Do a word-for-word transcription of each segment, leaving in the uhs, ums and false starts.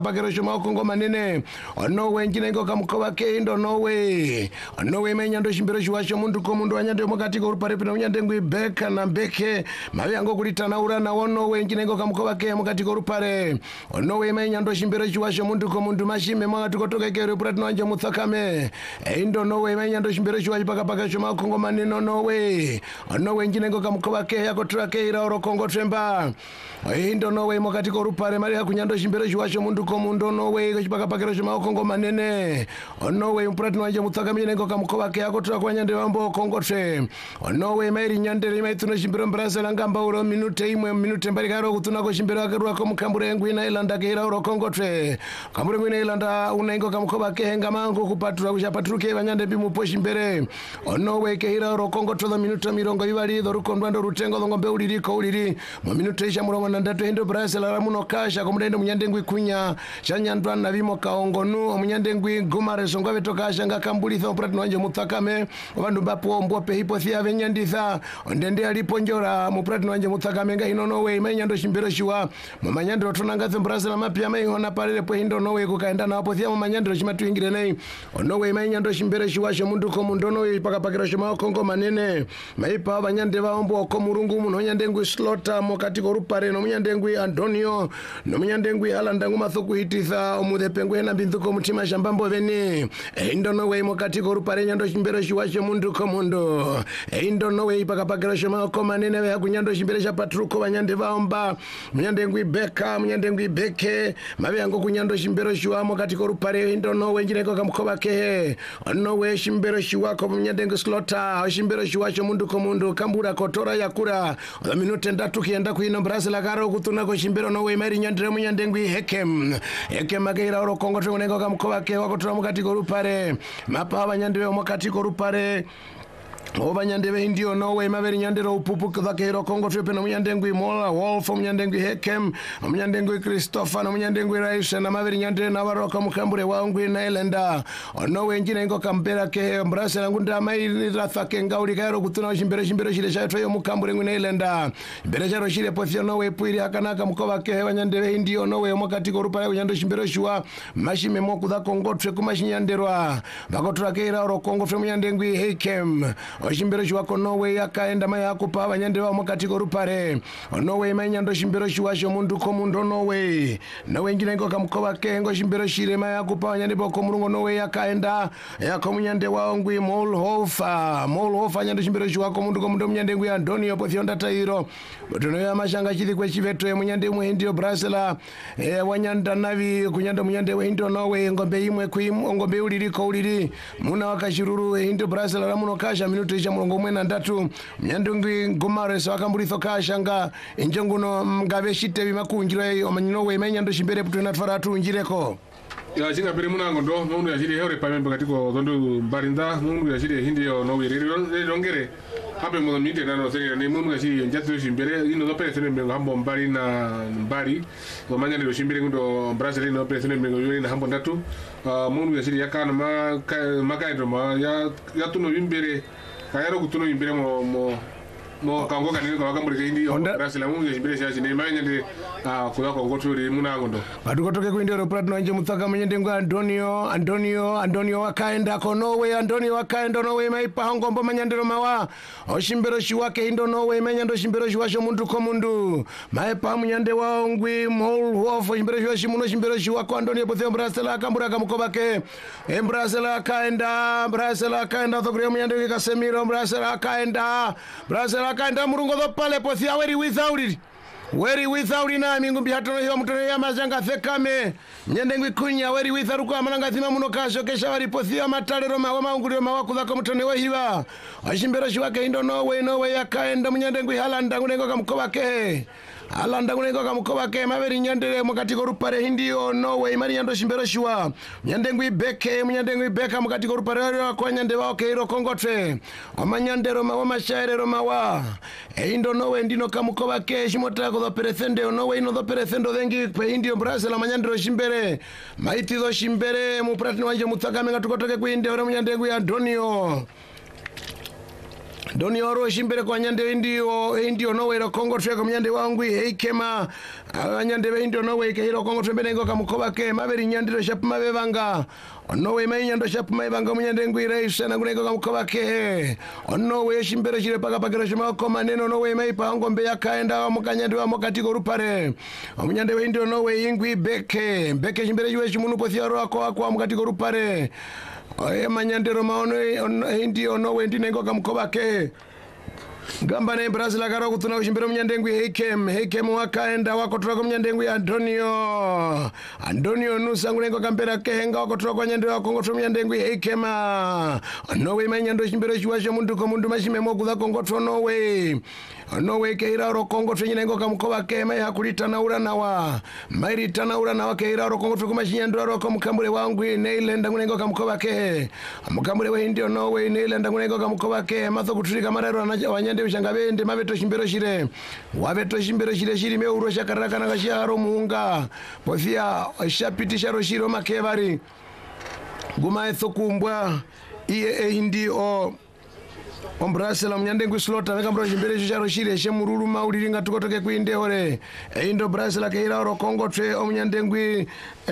Pakero shuma kongo manene ono we njinengo kamukova ke indo no we ono we menyando shimbiro shwasho mundu ko mundu anyande mukati ko rupare pina unyande ngwi beka na mbeke mavi yango kulitana ura na ono we njinengo kamukova ke mukati ko rupare ono we menyando shimbiro shwasho mundu ko mundu mashime mwa tukotoke ke rupare tunanje mutsakame indo no we menyando shimbiro shwaji paka paka shuma kongo manene ono we ono we njinengo kamukova ke yako trake ira oro kongo tremba indo no we mukati ko rupare mari yakunyando shimbiro shwasho mundu komundo no we kachipaka pakero shima kongo manene ono we mprati wanje mutsakame nengo kamukova ke akotra kwa nyande wambo kongotre ono we mairi nyande mai tuno shimbiro mbrasa langamba uro minute imwe minute mbali karo kutuna ko shimbiro akarwa ko mukambure yangu ina ilanda ke ira uro kongotre kambure ngwina ilanda unengo kamukova ke henga mangu kupatura kuchapaturuke banyande bimupo shimbere ono we ke ira uro kongotre do minute mirongo ibali do rukondwando rutengo ngombe uliri ko uliri mu minute isha murongo ndatu hendo brasa la ramuno kasha komudende munyande ngwi kunya chanyandwa na vimo kaongonu omunyande ngwi gumare songa betoka shanga kambulitho prat nwanje mutakame vandu bapo mbope hipothia venyanditha ndende alipo njora mu prat nwanje mutakame nga inono we menyando shimbiro shiwa mamanyando tonanga zembrasa na mapya mai hona parele po hindo no we kukaenda na apothia mamanyando shimatu ingire nei ono we menyando shimbiro shiwa shomundu ko mundono we paka pakira shima kongo manene maipa banyande vaombo ko murungu muno nyande ngwi slota mokati ko rupare no munyande ngwi Antonio no munyande ngwi alanda nguma kuititha omude pengwe na binduko mutima shambambo veni indo no we mokati ko rupare nyando shimbero shiwashe mundu ko mundu indo no we paka pakira shima ko manene we akunyando shimbere sha patruko banyande vaomba munyande ngwi beka munyande ngwi beke mabe yango kunyando shimbero shiwa mokati ko rupare indo no we njine ko kamkoba ke no we shimbero shiwa ko munyande ngwi slota shimbero shiwashe mundu ko mundu kambura kotora yakura minute ndatu kienda kuino brasela karo kutuna ko shimbero no we mari nyandre munyande ngwi hekem eke makeira oro kongo tunengo kamukova ke wakotura mukati ko rupare mapa abanyande mukati ko rupare obanyande be indio no we maveri nyandero upupu kakero kongo trepe no munyande ngwi mola wolf munyande ngwi hekem munyande ngwi Christopher no munyande ngwi Raisha na maveri nyande na baroka mukambure wangwi na elenda ono we njine ngo kampera ke mbrasa langu ndamai rathake ngauri kairo kutuna shimbere shimbere shile shaitwa yo mukambure ngwi na elenda mbere jaro shile pothio no we puiri akanaka mukova ke banyande be indio no we mukati ko rupare nyando shimbere shwa mashime moku da kongo tre kumashinyanderwa bakotura ke ira oro kongo tre munyande ngwi hekem oshimbero shwa ko no we yakaenda mai akupa banyande wa mukati ko rupare no we manyando shimbero shwa sho mundu ko mundu no we no we ngine ngo kamukova ke ngo shimbero shire mai akupa banyande boko murungo no we yakaenda yakomunyande wa ngwi Molhofa Molhofa nyando shimbero shwa ko mundu ko mundu munyande ngwi Antonio pothionda tairo botono ya mashanga chili kwe chivetwe munyande mwe indio brasela e wanyanda navi kunyanda munyande we indio no we ngombe imwe kuim ngombe uliri ko uliri muna wakashiruru indio brasela ramuno kasha minuto isha mulongo mwena ndatu mnyando ngwi ngumare so akambulitho kashanga injonguno mgave shite bimakunjiro omanyino we menyando shimbere putu natfara tunjireko ya jinga pere munango ndo mundu ya jiri heure pamembe katiko zondo barinda mundu ya jiri hindi yo no wiri rongere habe mo mite na no sene ne mundu ya jiri njatu shimbere ino do pere sene mengo hambo mbari na mbari o manyane do shimbere ndo Brazil no pere sene mengo yori na hambo ndatu mundu ya jiri yakana ma makaito ma ya ya tuno bimbere kayaro kutuno bimbere mo mo mo kango kanini kwa kambure hindi yo Brazil mundu ya shimbere sha sine manyane ah kuya ko ngoturi munango ndo badukotoke kuindi ro prat nanje mutsaka manyende ngo Antonio Antonio Antonio wakaenda ko no we Antonio wakaenda no we maipa hongombo manyandero mawa oshimbero shiwake indo no we manyando shimbero shiwasho mundu ko mundu maipa munyande wa ngwi Molhofa shimbero shiwashi muno shimbero shiwako Antonio pothe Brazil akambura kamukoba ke Brazil akaenda Brazil akaenda to gremo munyande ka Semiro Brazil akaenda Brazil akaenda murungo do pale pothe aweri without it weri without ina mingu bihato yo mutoro ya mazanga thekame nyende ngwi kunya weri without kwa mananga thima muno kasho kesha wari pothia matalero mawa maungulio mawa kudhako mutone wa hiwa ashimbero shiwake indo no we no we yakaenda munyende ngwi halanda ngunengo kamkoba ke alanda ngunengo kamkoba ke maveri nyandere mukati ko rupare hindio no we mari nyando shimbero shiwa nyende ngwi beke munyende ngwi beka mukati ko rupare kwa nyande wa ke iro kongotre amanyandero mawa mashairero mawa e indo no we ndino kamkoba ke shimota do perecende no we no do perecendo dengi pe indio Brazil amanyandero shimbere maiti do shimbere mu pratni wanje mutsakame ngatukotoke ku indio ro munyande ngwi Antonio Doni oro shimbere kwa nyande indio indio no wero Kongo tweko mnyande wangu heikema nyande indio no weke hiro Kongo twembere ngo kamukoba ke maberi nyandiro shap mabevanga ono we mai nyando shap mabevanga mnyande ngwi reisa na ngureko kamukoba ke ono we shimbere shire paka pakero shima ko maneno no we mai pa ngombe yakaenda mukanyande wa mukati ko rupare mnyande we indio no we ingwi beke beke shimbere ywe shimunu pothiaro ako ako mukati ko rupare oye manyandero maono indio no we ndinengo kamukoba ke gamba ne Brazil akaro kutuna ushimbiro mnyandengwi heikem heikem wakaenda wakotoka kwa mnyandengwi Antonio Antonio nusa ngulengo kampera kehenga wakotoka kwa nyandengwi wakongotro mnyandengwi heikema nowe manyando shimbiro shiwasho mundu ko mundu mashime mokuza kongotro nowe nowe keira ro kongotro nyengo kamkoba kema yakulita naura nawa mairita naura nawa keira ro kongotro kumashinyando ro komkambule wangu neilenda ngulengo kamkoba ke mukambule we ndio nowe neilenda ngulengo kamkoba ke matho kuturika marero wanyande ushangabende maveto shimbero shire waveto shimbero shire shiri meuro shakaraka na gasharo muunga pofia shapitisha ro shiro makevari guma ethokumbwa iye hindi o ombrasela mnyandengu slota nakambro shimbero shiro shire shemururu mauliringa tukotoke kuinde hore eindo brasela keira ro Kongo tre omnyandengu eh,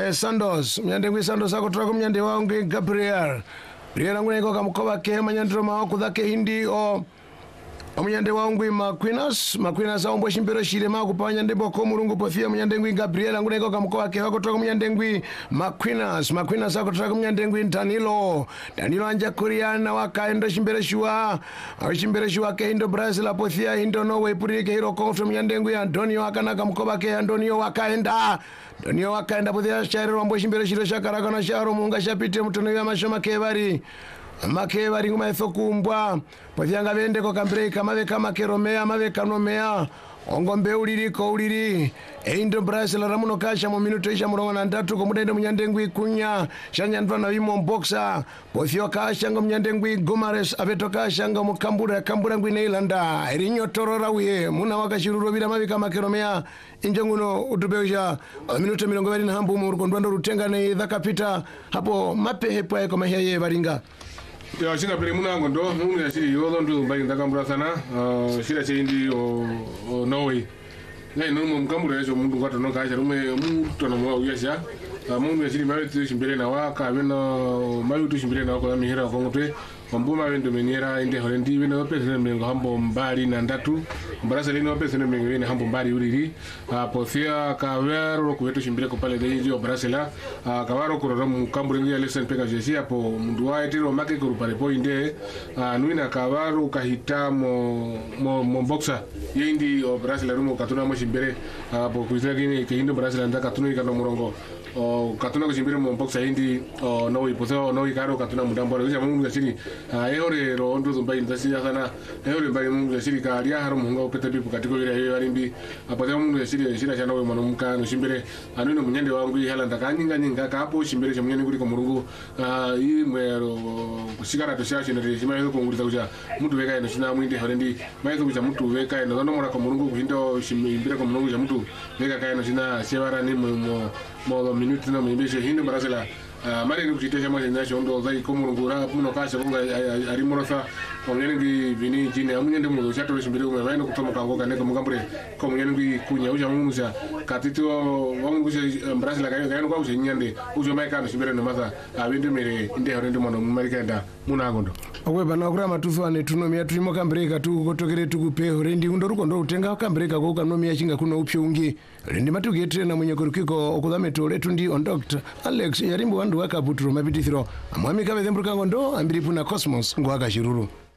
Sandos mnyandengu Sandos akotoka mnyande wangu Gabriel Riera ngwengo kamkoba ke manyandro mawo kudake hindi o Omunyande wangu Maquinas Maquinas aombo shimbero shire maku pa nyande boko murungu pofia mnyande ngwi Gabriela ngureko kamkoa ke wako toka mnyande ngwi Maquinas Maquinas wako toka mnyande ngwi Danilo Danilo anja kuriana wakaendo shimbero shua shimbero shua ke indo Brazil pofia indo Norway purike hiro kongo mnyande ngwi Antonio wakana kamkoa ke Antonio wakaenda Antonio wakaenda pofia shari rombo shimbero shire shakaraka na sharo munga shapite mtono ya mashoma kevari make bari nguma ethokumbwa povyanga bende ko kambreka mabeka makeromea mabeka nomea ongombe uliri ko uliri eindo Brazil ramuno kasha mu minuto isha murongo na ndatu ko mudende munyandengwi kunya shanyandwa na wimo boxer pofyo kasha ngo munyandengwi Gomares aveto kasha ngo mukambura kambura ngwi Neilanda rinyo torora wiye muna wakashiruro bila mabeka makeromea injenguno utubeusha minuto mirongo bali na hambu mu rukondwando rutenga ne dhakapita hapo mapehepo yako maheye baringa ya shinga pele munango ndo mungu ya shiri yodo ndu mbayi ndakambura sana uh, shira chindi o, o Norway ngai no mukambura yeso mundu kwato no kasha rume mundu no mwa uyasha uh, mungu ya shiri mawe tu shimbere na waka beno mawe tu shimbere na wako mihera Kongo twe mbuma wendo meniera inde horendi beno pese mengo hambo mbali na ndatu mbarasa lino pese mengo bene hambo mbali uriri uh, pofia kawero kuwetu shimbere ko pale deji o Brasila uh, kawaro kuroro mukambura ngi Alexander Peka jeshi hapo mundu wa etiro make ko pale po inde uh, nuina kawaro kahita mo mo, mo boxer yindi o Brasila rumo katuna mo shimbere hapo uh, kuizira kini ke indo Brasila ndaka katuna ikano murongo o katuna ko shimbere mo boxer yindi o no iposo no ikaro katuna mudambora uja mungu ya shiri uh, eore ro ondo zombai ndasi sana eore mbai mungu ya shiri ka ria haro munga upeta bipu katiko ile yeyo alimbi hapo ya mungu ya shiri shira chana we mwana muka no shimbere anuno munyande wangu hala ndakanyinga nyinga kapo shimbere cha munyande kuliko murungu uh, i mwero kushikara to shashi na rishima yezo kongulita kuja mtu weka eno shina mwindi horendi maizo kuja mtu weka eno zono mora kwa murungu kuhindo shimbere kwa murungu ya mtu weka kaya eno shina shewara ni mo mo minuti na mwimeshe hindo Brazila Uh, mari ni kuchitesha mwa nyasho ondo zai komurungura muno kasha kunga ari morosa onyengi vini jine amunyende mu chato shimbire mu vaino kutoma kango kaneko mugambure ko munyengi kunya uja mumusha katito wamungusha Brazil kayo kayo kwa unyende ujo maika shimbire no masa abinde mere inde horende mono marikenda munagondo okwe bana kura matuzo ane tunomia tulimo kambreka tu kotokere tukupe horendi ndo ruko ndo utenga kambreka ko kanomia chinga kuno upyungi rendi matugetre na mwenye kurukiko okuzameto letu ndi on Doctor Alex yarimbo wandu wakaputuro mapitithiro amwami kave thembruka ngondo ambiri puna Cosmos ngwaka shiruru.